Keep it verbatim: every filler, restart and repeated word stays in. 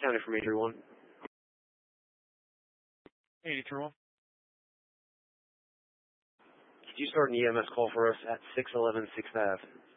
County from eight three one. eight three one. Could you start an E M S call for us at six eleven sixth Avenue?